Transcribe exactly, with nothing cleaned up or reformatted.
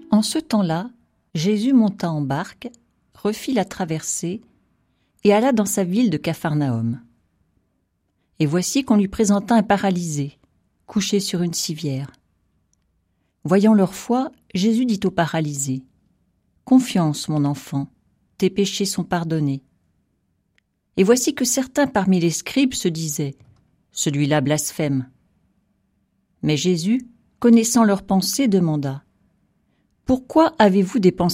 En ce temps-là, Jésus monta en barque, refit la traversée et alla dans sa ville de Capharnaüm. Et voici qu'on lui présenta un paralysé, couché sur une civière. Voyant leur foi, Jésus dit au paralysé : « Confiance, mon enfant, tes péchés sont pardonnés. » Et voici que certains parmi les scribes se disaient : « Celui-là blasphème. » Mais Jésus, connaissant leurs pensées, demanda : « Pourquoi avez-vous des pensées